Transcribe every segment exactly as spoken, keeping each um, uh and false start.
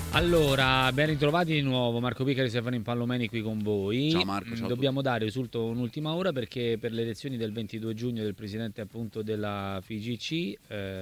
Allora, ben ritrovati di nuovo, Marco Picari, Stefano Impallomeni qui con voi. Ciao Marco, ciao. Dobbiamo dare risultato un'ultima ora perché per le elezioni del ventidue giugno del presidente appunto della F I G C,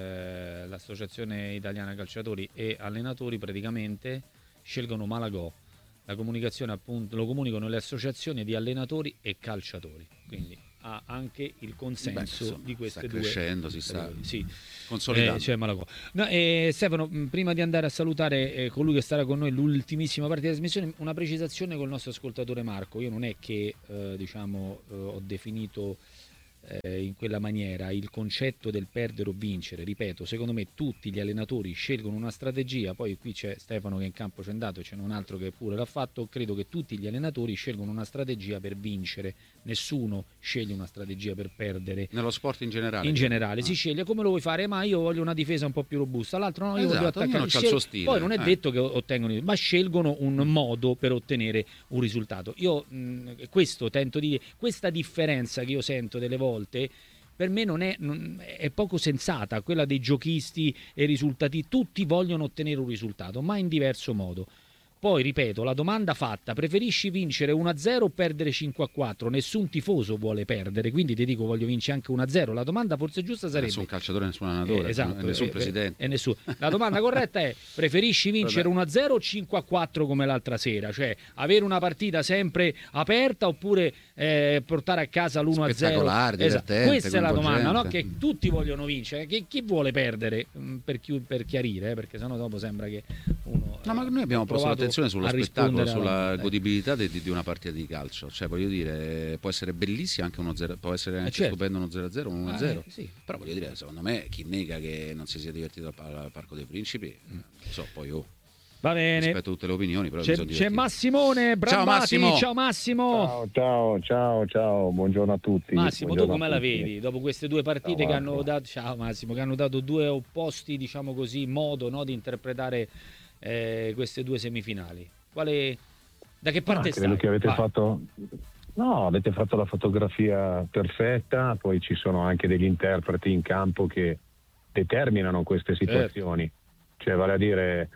eh, l'Associazione Italiana Calciatori e Allenatori praticamente scelgono Malagò. La comunicazione appunto lo comunicano le associazioni di allenatori e calciatori, quindi ha anche il consenso Beh, insomma, di queste sta due. crescendo, si sta sì. consolidando. Eh, cioè Malagò. No, eh, Stefano, prima di andare a salutare eh, colui che starà con noi l'ultimissima parte della trasmissione, una precisazione col nostro ascoltatore Marco. Io non è che eh, diciamo eh, ho definito eh, in quella maniera il concetto del perdere o vincere. Ripeto, secondo me tutti gli allenatori scelgono una strategia, poi qui c'è Stefano che in campo c'è andato, c'è un altro che pure l'ha fatto. Credo che tutti gli allenatori scelgono una strategia per vincere, nessuno sceglie una strategia per perdere. Nello sport in generale? In generale, ah. si sceglie come lo vuoi fare, ma io voglio una difesa un po' più robusta, l'altro no, io esatto, voglio attaccare. C'ha il suo stile. Poi non è eh. detto che ottengono, ma scelgono un modo per ottenere un risultato. Io mh, questo tento di dire, questa differenza che io sento delle volte per me non è, non, è poco sensata, quella dei giochisti e risultati. Tutti vogliono ottenere un risultato, ma in diverso modo. Poi ripeto, la domanda fatta: preferisci vincere uno a zero o perdere cinque a quattro? Nessun tifoso vuole perdere, quindi ti dico voglio vincere anche uno a zero. La domanda forse giusta sarebbe: nessun calciatore, nessun allenatore, eh, esatto, nessun eh, presidente. Eh, nessun. La domanda corretta è: preferisci vincere uno a zero o cinque a quattro come l'altra sera? Cioè avere una partita sempre aperta oppure eh, portare a casa l'uno a zero? Spettacolare, esatto. divertente, Questa è la domanda, no? coinvolgente. Che tutti vogliono vincere, che chi vuole perdere? Per, chi, per chiarire, eh, perché sennò dopo sembra che uno. No, ma noi abbiamo posto l'attenzione sullo spettacolo, sulla alla... godibilità di, di una partita di calcio. Cioè, voglio dire, può essere bellissima anche uno zero, può essere anche eh certo. stupendo uno zero a zero, uno a zero. Ah, eh, sì. Però voglio dire, secondo me, chi nega che non si sia divertito al Parco dei Principi, non so, poi oh. Va bene. Rispetto a tutte le opinioni, però c'è, c'è Massimone, Brambati. Ciao Massimo. Ciao Massimo. Ciao, ciao, ciao, ciao, buongiorno a tutti. Massimo, buongiorno tu come la vedi dopo queste due partite ciao, che hanno dato, ciao Massimo, che hanno dato due opposti, diciamo così, modo, no, di interpretare eh, queste due semifinali? Quale, da che parte ah, stai? Credo che avete Vai. fatto no, avete fatto la fotografia perfetta, poi ci sono anche degli interpreti in campo che determinano queste situazioni. Certo. Cioè, vale a dire,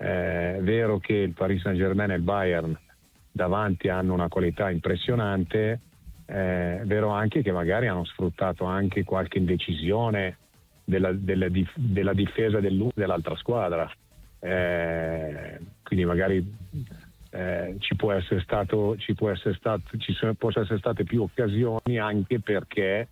è vero che il Paris Saint-Germain e il Bayern davanti hanno una qualità impressionante, è vero anche che magari hanno sfruttato anche qualche indecisione della, della, della difesa dell'una e dell'altra squadra, eh, quindi magari eh, ci può essere stato ci può essere stato ci sono, possono essere state più occasioni anche perché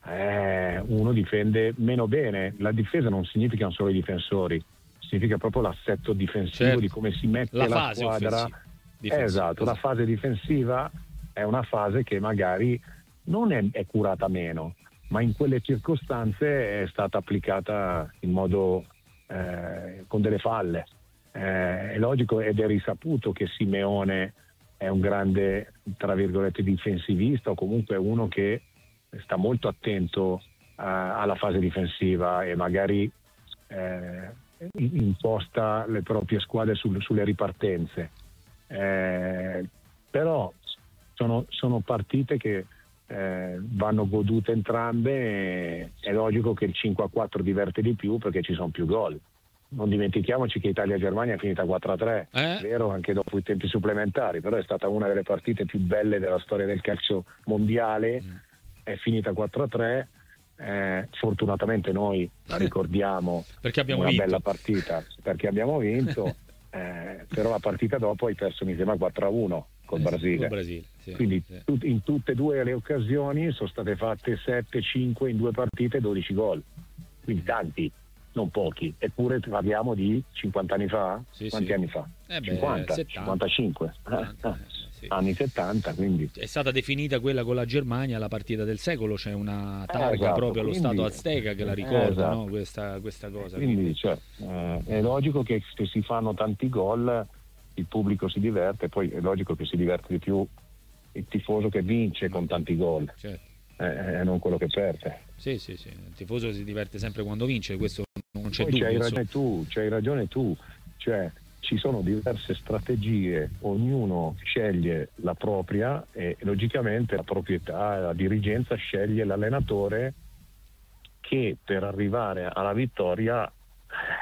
eh, uno difende meno bene. La difesa non significa solo i difensori, significa proprio l'assetto difensivo, certo, di come si mette la, la squadra. Eh, esatto, la fase difensiva è una fase che magari non è, è curata meno, ma in quelle circostanze è stata applicata in modo eh, con delle falle. Eh, è logico ed è risaputo che Simeone è un grande, tra virgolette, difensivista, o comunque uno che sta molto attento eh, alla fase difensiva e magari eh, imposta le proprie squadre sul, sulle ripartenze. Eh, però sono, sono partite che eh, vanno godute entrambe e è logico che il cinque a quattro diverte di più perché ci sono più gol. Non dimentichiamoci che Italia-Germania è finita quattro a tre, eh? Vero, anche dopo i tempi supplementari, però è stata una delle partite più belle della storia del calcio mondiale, mm. è finita quattro a tre. Eh, fortunatamente noi la ricordiamo perché abbiamo una vinto. Bella partita perché abbiamo vinto, eh, però la partita dopo hai perso mi sembra quattro a uno col eh, Brasile, col Brasile sì, quindi sì. Tut- in tutte e due le occasioni sono state fatte sette cinque in due partite, dodici gol, quindi tanti, non pochi, eppure parliamo di cinquanta anni fa, sì, quanti sì. anni fa? Eh beh, cinquanta, settanta, cinquantacinque settanta, eh, sì. anni settanta, quindi è stata definita quella con la Germania la partita del secolo, c'è una targa eh, esatto, proprio allo quindi, stato azteca che la ricorda, eh, esatto. no? questa, questa cosa quindi, quindi. Cioè, eh, è logico che se si fanno tanti gol il pubblico si diverte, poi è logico che si diverte di più il tifoso che vince con tanti gol, certo. eh, non quello che perde. Sì, sì, sì, il tifoso si diverte sempre quando vince, questo non c'è poi dubbio. C'hai ragione tu, c'hai ragione tu, cioè ci sono diverse strategie, ognuno sceglie la propria e logicamente la proprietà, la dirigenza sceglie l'allenatore che per arrivare alla vittoria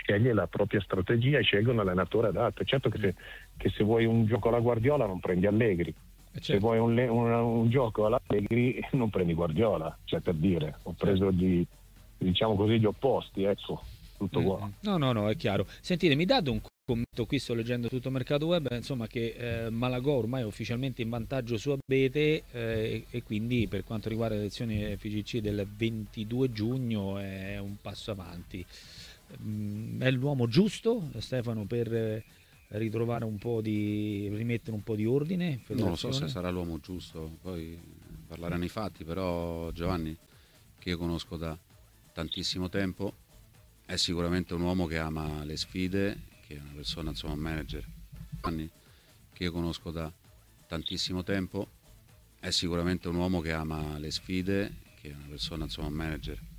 sceglie la propria strategia e sceglie un allenatore adatto. Certo che se, che se vuoi un gioco alla Guardiola non prendi Allegri, certo. Se vuoi un, un, un gioco alla Allegri non prendi Guardiola, cioè per dire, ho preso gli, diciamo così, gli opposti, ecco, tutto qua. No, no, no, è chiaro. Sentite, mi date un commento, qui sto leggendo tutto il mercato web, insomma che eh, Malagò ormai è ufficialmente in vantaggio su Abete eh, e quindi per quanto riguarda le elezioni F I G C del ventidue giugno è un passo avanti. Mm, è l'uomo giusto, Stefano, per eh, ritrovare un po' di rimettere un po' di ordine? Non lo so se sarà l'uomo giusto, poi parleranno i fatti, però Giovanni, che io conosco da tantissimo tempo, è sicuramente un uomo che ama le sfide, che è una persona, insomma, un manager, che io conosco da tantissimo tempo, è sicuramente un uomo che ama le sfide, che è una persona, insomma, un manager